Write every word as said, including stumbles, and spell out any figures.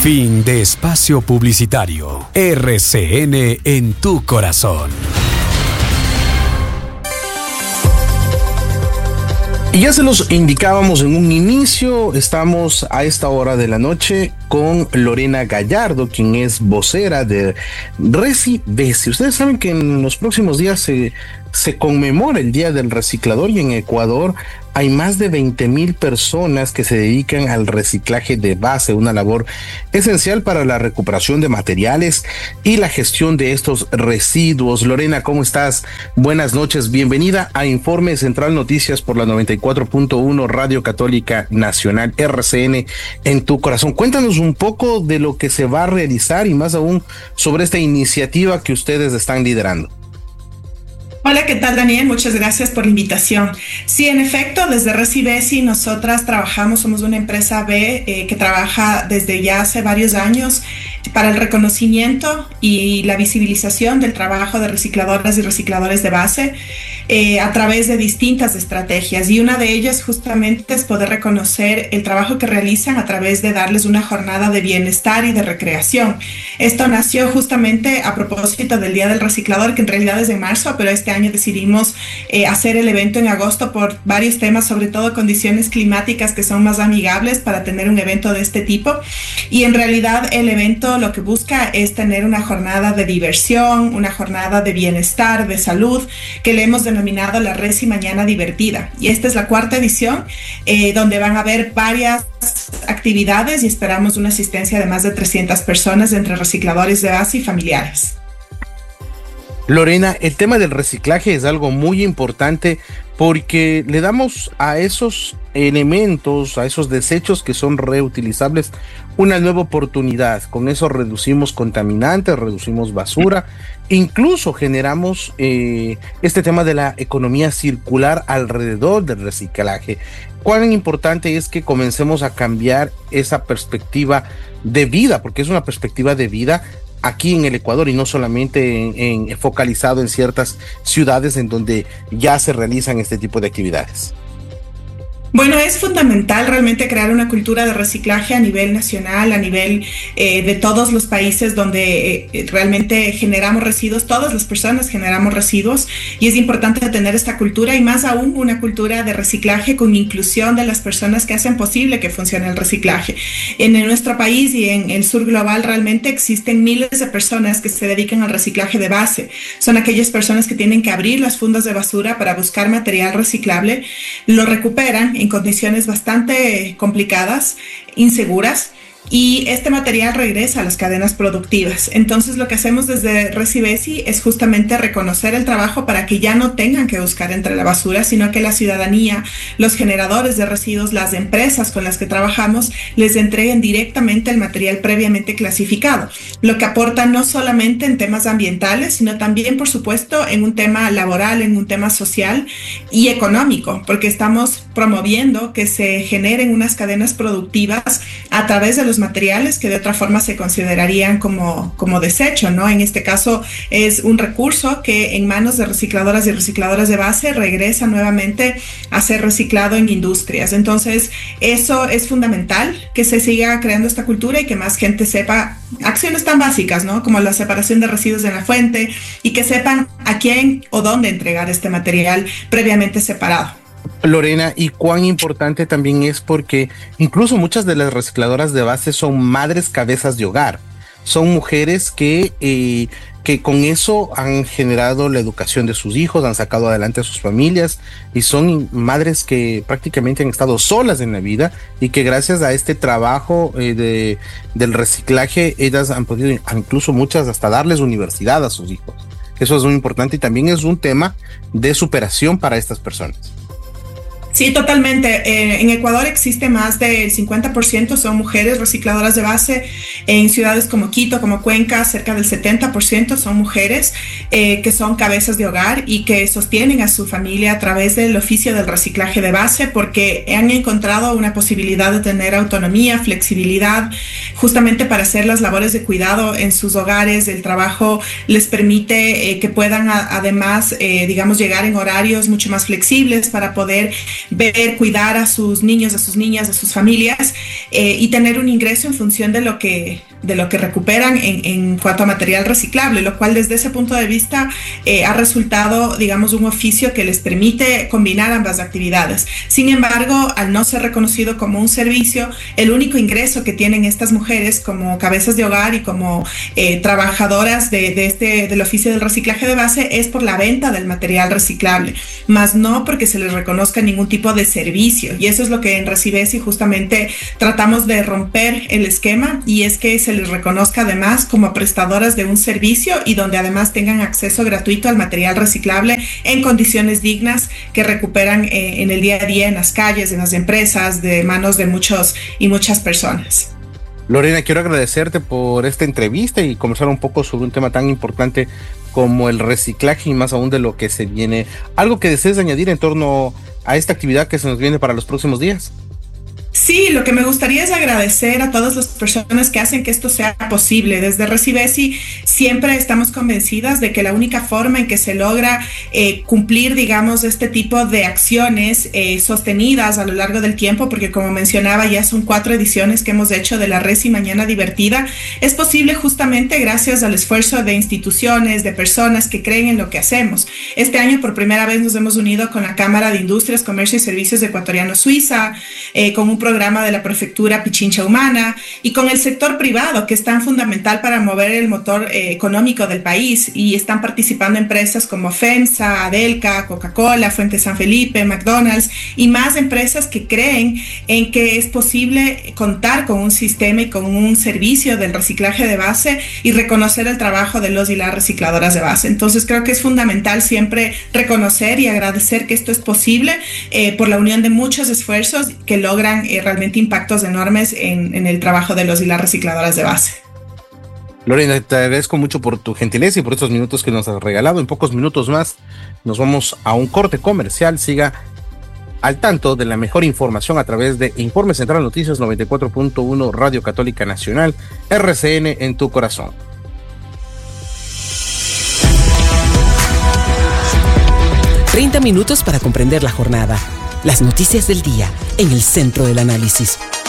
Fin de espacio publicitario. R C N en tu corazón. Y ya se los indicábamos en un inicio, estamos a esta hora de la noche con Lorena Gallardo, quien es vocera de ReciBesi. Ustedes saben que en los próximos días se, se conmemora el Día del Reciclador y en Ecuador hay más de veinte mil personas que se dedican al reciclaje de base, una labor esencial para la recuperación de materiales y la gestión de estos residuos. Lorena, ¿cómo estás? Buenas noches, bienvenida a Informe Central Noticias por la noventa y cuatro punto uno Radio Católica Nacional, R C N en tu corazón. Cuéntanos un poco de lo que se va a realizar y más aún sobre esta iniciativa que ustedes están liderando. Hola, ¿qué tal, Daniel? Muchas gracias por la invitación. Sí, en efecto, desde ReciBesi nosotras trabajamos, somos una empresa B eh, que trabaja desde ya hace varios años para el reconocimiento y la visibilización del trabajo de recicladoras y recicladores de base eh, a través de distintas estrategias. Y una de ellas justamente es poder reconocer el trabajo que realizan a través de darles una jornada de bienestar y de recreación. Esto nació justamente a propósito del Día del Reciclador, que en realidad es en marzo, pero este año decidimos eh, hacer el evento en agosto por varios temas, sobre todo condiciones climáticas que son más amigables para tener un evento de este tipo. Y en realidad el evento lo que busca es tener una jornada de diversión, una jornada de bienestar, de salud, que le hemos denominado la Reci Mañana Divertida. Y esta es la cuarta edición, eh, donde van a haber varias actividades y esperamos una asistencia de más de trescientas personas entre recicladores de base y familiares. Lorena, el tema del reciclaje es algo muy importante porque le damos a esos elementos, a esos desechos que son reutilizables, una nueva oportunidad. Con eso reducimos contaminantes, reducimos basura, incluso generamos eh, este tema de la economía circular alrededor del reciclaje. ¿Cuán importante es que comencemos a cambiar esa perspectiva de vida? Porque es una perspectiva de vida aquí en el Ecuador y no solamente en, en, focalizado en ciertas ciudades en donde ya se realizan este tipo de actividades. Bueno, es fundamental realmente crear una cultura de reciclaje a nivel nacional, a nivel eh, de todos los países donde eh, realmente generamos residuos, todas las personas generamos residuos y es importante tener esta cultura y más aún una cultura de reciclaje con inclusión de las personas que hacen posible que funcione el reciclaje. En nuestro país y en el sur global realmente existen miles de personas que se dedican al reciclaje de base. Son aquellas personas que tienen que abrir las fundas de basura para buscar material reciclable, lo recuperan en condiciones bastante complicadas, inseguras, y este material regresa a las cadenas productivas. Entonces lo que hacemos desde ReciBesi es justamente reconocer el trabajo para que ya no tengan que buscar entre la basura, sino que la ciudadanía, los generadores de residuos, las empresas con las que trabajamos, les entreguen directamente el material previamente clasificado, lo que aporta no solamente en temas ambientales, sino también, por supuesto, en un tema laboral, en un tema social y económico, porque estamos promoviendo que se generen unas cadenas productivas a través de los materiales que de otra forma se considerarían como, como desecho, ¿no? En este caso es un recurso que en manos de recicladoras y recicladoras de base regresa nuevamente a ser reciclado en industrias. Entonces eso es fundamental, que se siga creando esta cultura y que más gente sepa acciones tan básicas, ¿no? Como la separación de residuos en la fuente y que sepan a quién o dónde entregar este material previamente separado. Lorena, y cuán importante también es porque incluso muchas de las recicladoras de base son madres cabezas de hogar, son mujeres que, eh, que con eso han generado la educación de sus hijos, han sacado adelante a sus familias y son madres que prácticamente han estado solas en la vida y que gracias a este trabajo eh, de, del reciclaje ellas han podido, incluso muchas, hasta darles universidad a sus hijos. Eso es muy importante y también es un tema de superación para estas personas. Sí, totalmente. Eh, en Ecuador existe más del cincuenta por ciento son mujeres recicladoras de base. En ciudades como Quito, como Cuenca, cerca del setenta por ciento son mujeres eh, que son cabezas de hogar y que sostienen a su familia a través del oficio del reciclaje de base porque han encontrado una posibilidad de tener autonomía, flexibilidad, justamente para hacer las labores de cuidado en sus hogares. El trabajo les permite eh, que puedan a, además, eh, digamos, llegar en horarios mucho más flexibles para poder ver, cuidar a sus niños, a sus niñas, a sus familias eh, y tener un ingreso en función de lo que, de lo que recuperan en, en cuanto a material reciclable, lo cual desde ese punto de vista eh, ha resultado, digamos, un oficio que les permite combinar ambas actividades. Sin embargo, al no ser reconocido como un servicio, el único ingreso que tienen estas mujeres como cabezas de hogar y como eh, trabajadoras de, de este, del oficio del reciclaje de base es por la venta del material reciclable, más no porque se les reconozca ningún tipo de servicio. Y eso es lo que en Recibesi justamente tratamos de romper el esquema, y es que se les reconozca además como prestadoras de un servicio y donde además tengan acceso gratuito al material reciclable en condiciones dignas que recuperan eh, en el día a día en las calles, en las empresas, de manos de muchos y muchas personas. Lorena, quiero agradecerte por esta entrevista y conversar un poco sobre un tema tan importante como el reciclaje y más aún de lo que se viene. ¿Algo que desees añadir en torno a esta actividad que se nos viene para los próximos días? Sí, lo que me gustaría es agradecer a todas las personas que hacen que esto sea posible. Desde Recibesi siempre estamos convencidas de que la única forma en que se logra eh, cumplir, digamos, este tipo de acciones eh, sostenidas a lo largo del tiempo, porque como mencionaba, ya son cuatro ediciones que hemos hecho de la Reci Mañana Divertida, es posible justamente gracias al esfuerzo de instituciones, de personas que creen en lo que hacemos. Este año por primera vez nos hemos unido con la Cámara de Industrias, Comercio y Servicios Ecuatoriano-Suiza, eh, con un programa de la Prefectura Pichincha Humana y con el sector privado, que es tan fundamental para mover el motor eh, económico del país, y están participando empresas como FEMSA, Adelca, Coca-Cola, Fuente San Felipe, McDonald's y más empresas que creen en que es posible contar con un sistema y con un servicio del reciclaje de base y reconocer el trabajo de los y las recicladoras de base. Entonces creo que es fundamental siempre reconocer y agradecer que esto es posible eh, por la unión de muchos esfuerzos que logran eh, realmente impactos enormes en, en el trabajo de los y las recicladoras de base. Lorena, te agradezco mucho por tu gentileza y por estos minutos que nos has regalado. En pocos minutos más nos vamos a un corte comercial. Siga al tanto de la mejor información a través de Informe Central Noticias noventa y cuatro punto uno Radio Católica Nacional, R C N en tu corazón. treinta minutos para comprender la jornada. Las noticias del día en el centro del análisis.